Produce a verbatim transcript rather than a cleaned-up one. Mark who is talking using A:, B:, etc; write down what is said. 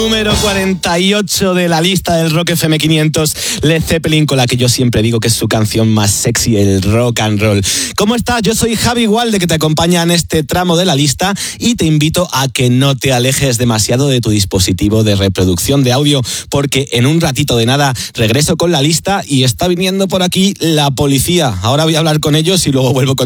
A: número cuarenta y ocho de la lista del Rock F M quinientos, Led Zeppelin, con la que yo siempre digo que es su canción más sexy, el rock and roll. ¿Cómo estás? Yo soy Javi Gualde, que te acompaña en este tramo de la lista y te invito a que no te alejes demasiado de tu dispositivo de reproducción de audio, porque en un ratito de nada regreso con la lista y está viniendo por aquí la policía. Ahora voy a hablar con ellos y luego vuelvo con